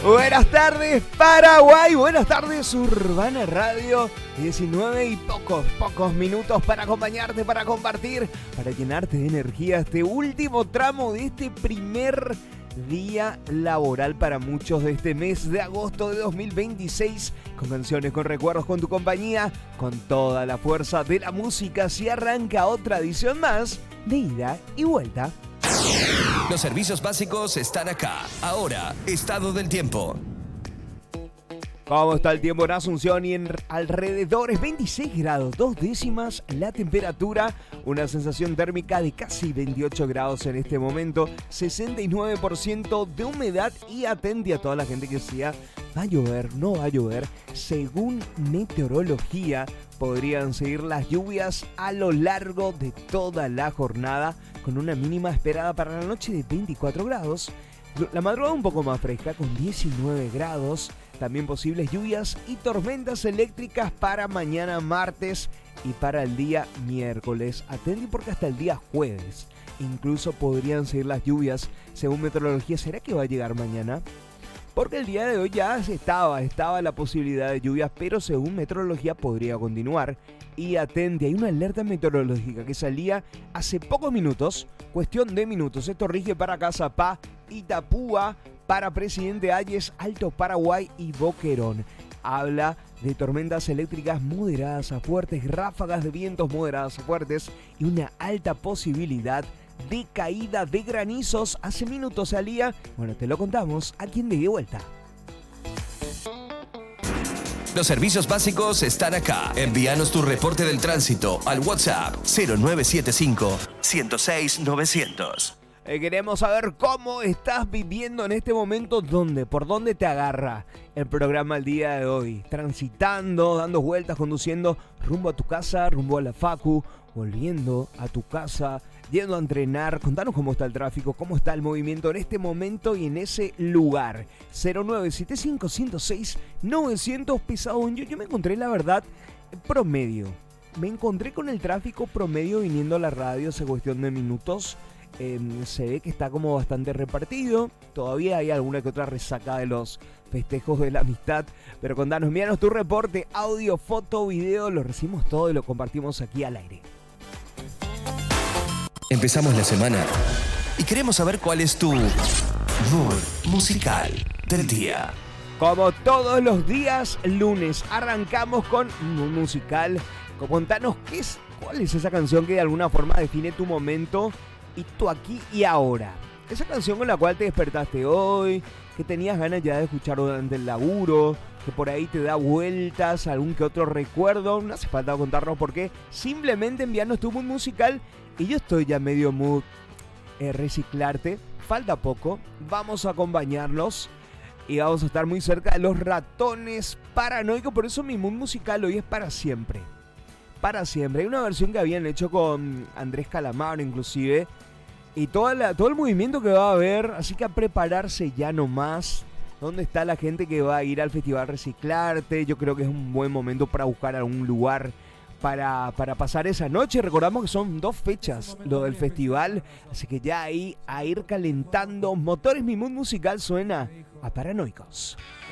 Buenas tardes Paraguay, buenas tardes Urbana Radio. 19 y pocos minutos para acompañarte, para compartir, para llenarte de energía este último tramo de este primer día laboral para muchos de este mes de agosto de 2026, con canciones, con recuerdos, con tu compañía, con toda la fuerza de la música. Así arranca otra edición más de ida y vuelta. Los servicios básicos están acá. Ahora, estado del tiempo. ¿Cómo está el tiempo en Asunción y en alrededores? 26 grados, 2 décimas la temperatura, una sensación térmica de casi 28 grados en este momento, 69% de humedad y atente a toda la gente que decía, ¿va a llover? ¿No va a llover? Según meteorología, podrían seguir las lluvias a lo largo de toda la jornada, con una mínima esperada para la noche de 24 grados. La madrugada un poco más fresca, con 19 grados. También posibles lluvias y tormentas eléctricas para mañana martes y para el día miércoles. Atenti porque hasta el día jueves incluso podrían seguir las lluvias. Según meteorología, ¿será que va a llegar mañana? Porque el día de hoy ya estaba la posibilidad de lluvias, pero según meteorología podría continuar. Y atente, hay una alerta meteorológica que salía hace pocos minutos, cuestión de minutos. Esto rige para Cazapá, Itapúa, para Presidente Hayes, Alto Paraguay y Boquerón. Habla de tormentas eléctricas moderadas a fuertes, ráfagas de vientos moderadas a fuertes y una alta posibilidad de caída de granizos. Hace minutos salía, bueno, te lo contamos aquí en De Vuelta. Los servicios básicos están acá. Envíanos tu reporte del tránsito al WhatsApp 0975 106 900. Queremos saber cómo estás viviendo en este momento, por dónde te agarra el programa el día de hoy. Transitando, dando vueltas, conduciendo rumbo a tu casa, rumbo a la facu, volviendo a tu casa, yendo a entrenar. Contanos cómo está el tráfico, cómo está el movimiento en este momento y en ese lugar. 0975 106 900 pesado. Yo me encontré, la verdad, promedio. Me encontré con el tráfico promedio viniendo a la radio hace cuestión de minutos. Se ve que está como bastante repartido. Todavía hay alguna que otra resaca de los festejos de la amistad. Pero contanos, envíanos tu reporte, audio, foto, video. Lo recibimos todo y lo compartimos aquí al aire. Empezamos la semana y queremos saber cuál es tu mood musical del día. Como todos los días, lunes, arrancamos con un musical. Contanos cuál es esa canción que de alguna forma define tu momento y tu aquí y ahora. Esa canción con la cual te despertaste hoy, que tenías ganas ya de escuchar durante el laburo, que por ahí te da vueltas, algún que otro recuerdo. No hace falta contarnos por qué. Simplemente enviarnos tu mood musical. Y yo estoy ya medio mood reciclarte. Falta poco. Vamos a acompañarlos. Y vamos a estar muy cerca de los Ratones Paranoicos. Por eso mi mood musical hoy es para siempre. Para siempre. Hay una versión que habían hecho con Andrés Calamaro inclusive. Y todo el movimiento que va a haber. Así que a prepararse ya nomás. ¿Dónde está la gente que va a ir al Festival Reciclarte? Yo creo que es un buen momento para buscar algún lugar para pasar esa noche. Recordamos que son 2 fechas lo del festival. Así que ya ahí a ir calentando motores. Mi mood musical suena a Paranoicos.